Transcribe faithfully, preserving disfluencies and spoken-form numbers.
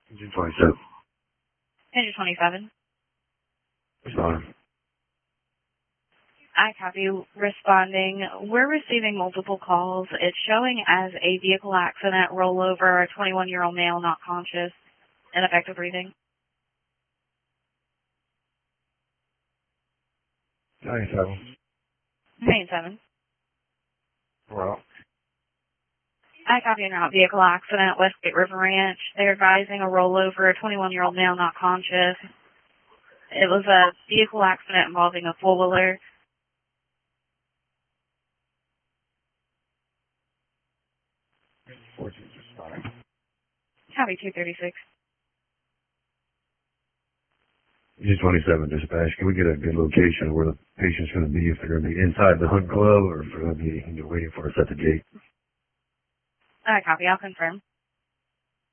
June twenty-seventh. Engine twenty-seven. Responding. I copy. Responding. We're receiving multiple calls. It's showing as a vehicle accident, rollover, a twenty-one-year-old male not conscious, ineffective breathing. ninety-seven. ninety-seven. Well. I copy an out vehicle accident, Westgate River Ranch. They're advising a rollover, a twenty-one-year-old male not conscious. It was a vehicle accident involving a four-wheeler. fourteen. Responding. Copy two thirty-six. June twenty-seventh. Dispatch. Can we get a good location where the patient's going to be? If they're going to be inside the Hunt Club or if they're going to be you know, waiting for us at the gate? I copy. I'll confirm.